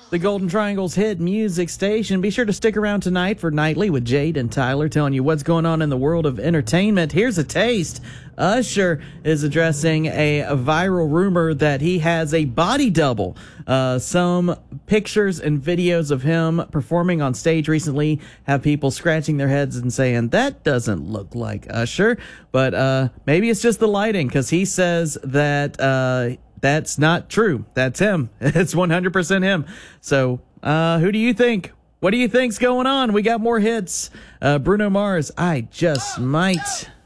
the Golden Triangle's hit music station. Be sure to stick around tonight for Nightly with Jade and Tyler telling you what's going on in the world of entertainment. Here's a taste. Usher is addressing a viral rumor that he has a body double. Some pictures and videos of him performing on stage recently have people scratching their heads and saying, that doesn't look like Usher. But maybe it's just the lighting, because he says that that's not true. That's him. It's 100% him. So who do you think? What do you think's going on? We got more hits. Bruno Mars, I Just Might.